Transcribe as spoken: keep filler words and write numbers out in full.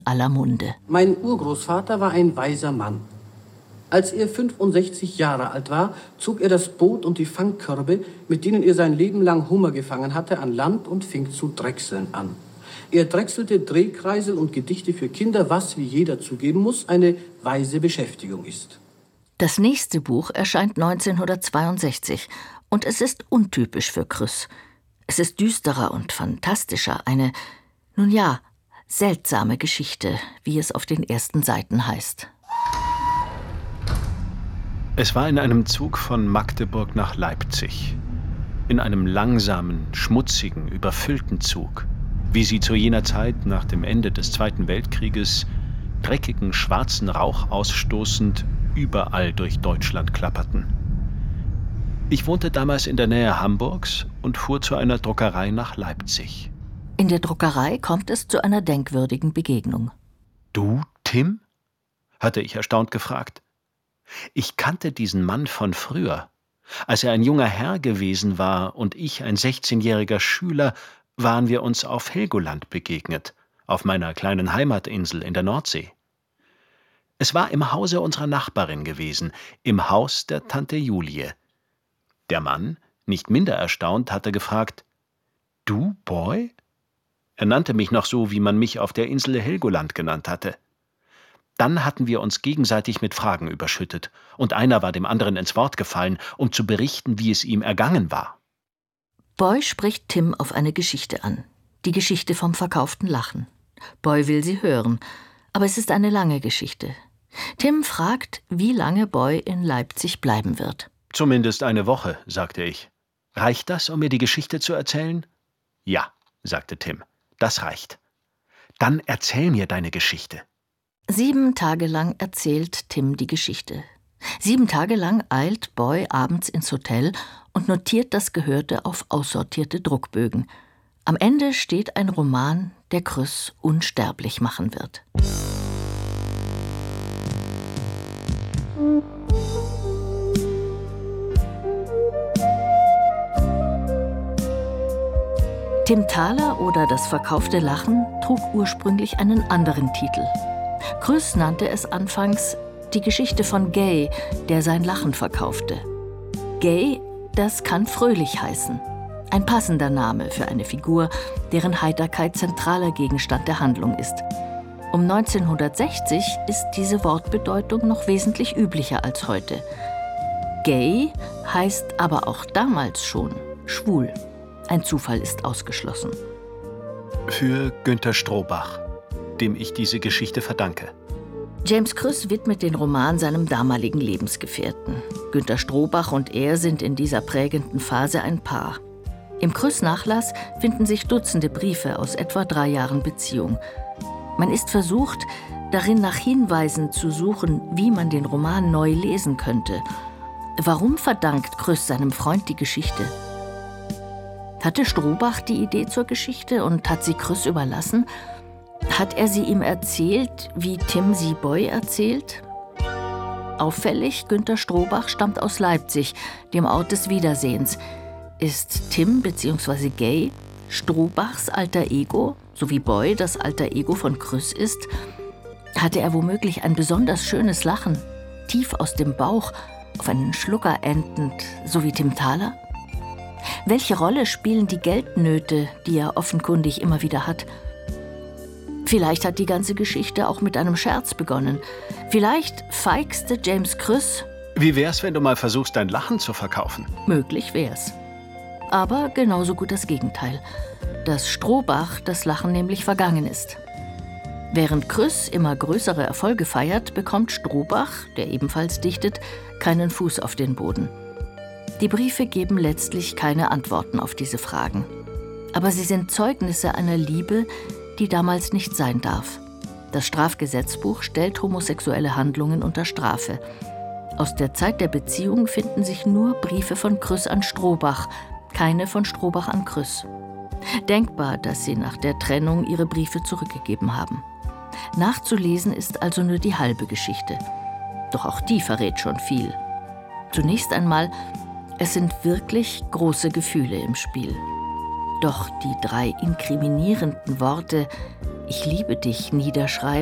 aller Munde. Mein Urgroßvater war ein weiser Mann. Als er fünfundsechzig Jahre alt war, zog er das Boot und die Fangkörbe, mit denen er sein Leben lang Hummer gefangen hatte, an Land und fing zu drechseln an. Er drechselte Drehkreisel und Gedichte für Kinder, was, wie jeder zugeben muss, eine weise Beschäftigung ist. Das nächste Buch erscheint neunzehnhundertzweiundsechzig und es ist untypisch für Krüss. Es ist düsterer und fantastischer, eine, nun ja, seltsame Geschichte, wie es auf den ersten Seiten heißt. Es war in einem Zug von Magdeburg nach Leipzig. In einem langsamen, schmutzigen, überfüllten Zug, wie sie zu jener Zeit nach dem Ende des Zweiten Weltkrieges, dreckigen, schwarzen Rauch ausstoßend, überall durch Deutschland klapperten. Ich wohnte damals in der Nähe Hamburgs und fuhr zu einer Druckerei nach Leipzig. In der Druckerei kommt es zu einer denkwürdigen Begegnung. »Du, Tim?« hatte ich erstaunt gefragt. Ich kannte diesen Mann von früher. Als er ein junger Herr gewesen war und ich ein sechzehnjähriger Schüler, waren wir uns auf Helgoland begegnet, auf meiner kleinen Heimatinsel in der Nordsee. Es war im Hause unserer Nachbarin gewesen, im Haus der Tante Julie. Der Mann, nicht minder erstaunt, hatte gefragt, »Du, Boy?« Er nannte mich noch so, wie man mich auf der Insel Helgoland genannt hatte. Dann hatten wir uns gegenseitig mit Fragen überschüttet, und einer war dem anderen ins Wort gefallen, um zu berichten, wie es ihm ergangen war. Boy spricht Tim auf eine Geschichte an, die Geschichte vom verkauften Lachen. Boy will sie hören, aber es ist eine lange Geschichte. Tim fragt, wie lange Boy in Leipzig bleiben wird. »Zumindest eine Woche«, sagte ich. »Reicht das, um mir die Geschichte zu erzählen?« »Ja«, sagte Tim, »das reicht. Dann erzähl mir deine Geschichte.« Sieben Tage lang erzählt Tim die Geschichte. Sieben Tage lang eilt Boy abends ins Hotel und notiert das Gehörte auf aussortierte Druckbögen. Am Ende steht ein Roman, der Krüss unsterblich machen wird. Tim Thaler oder Das verkaufte Lachen trug ursprünglich einen anderen Titel. Krüss nannte es anfangs die Geschichte von Gay, der sein Lachen verkaufte. Gay, das kann fröhlich heißen. Ein passender Name für eine Figur, deren Heiterkeit zentraler Gegenstand der Handlung ist. Um neunzehnhundertsechzig ist diese Wortbedeutung noch wesentlich üblicher als heute. Gay heißt aber auch damals schon schwul. Ein Zufall ist ausgeschlossen. Für Günter Strohbach, dem ich diese Geschichte verdanke. James Krüss widmet den Roman seinem damaligen Lebensgefährten. Günter Strohbach und er sind in dieser prägenden Phase ein Paar. Im Krüss-Nachlass finden sich Dutzende Briefe aus etwa drei Jahren Beziehung. Man ist versucht, darin nach Hinweisen zu suchen, wie man den Roman neu lesen könnte. Warum verdankt Krüss seinem Freund die Geschichte? Hatte Strohbach die Idee zur Geschichte und hat sie Krüss überlassen? Hat er sie ihm erzählt, wie Tim sie Boy erzählt? Auffällig, Günter Strohbach stammt aus Leipzig, dem Ort des Wiedersehens. Ist Tim bzw. Gay Strohbachs alter Ego, so wie Boy das alter Ego von Krüss ist? Hatte er womöglich ein besonders schönes Lachen, tief aus dem Bauch, auf einen Schlucker endend, so wie Tim Thaler? Welche Rolle spielen die Geldnöte, die er offenkundig immer wieder hat? Vielleicht hat die ganze Geschichte auch mit einem Scherz begonnen. Vielleicht feixte James Krüss. Wie wär's, wenn du mal versuchst, dein Lachen zu verkaufen? Möglich wär's. Aber genauso gut das Gegenteil. Dass Strohbach das Lachen nämlich vergangen ist. Während Krüss immer größere Erfolge feiert, bekommt Strohbach, der ebenfalls dichtet, keinen Fuß auf den Boden. Die Briefe geben letztlich keine Antworten auf diese Fragen. Aber sie sind Zeugnisse einer Liebe, die damals nicht sein darf. Das Strafgesetzbuch stellt homosexuelle Handlungen unter Strafe. Aus der Zeit der Beziehung finden sich nur Briefe von Krüss an Strohbach, keine von Strohbach an Krüss. Denkbar, dass sie nach der Trennung ihre Briefe zurückgegeben haben. Nachzulesen ist also nur die halbe Geschichte. Doch auch die verrät schon viel. Zunächst einmal, es sind wirklich große Gefühle im Spiel. Doch die drei inkriminierenden Worte Ich liebe dich niederschreiben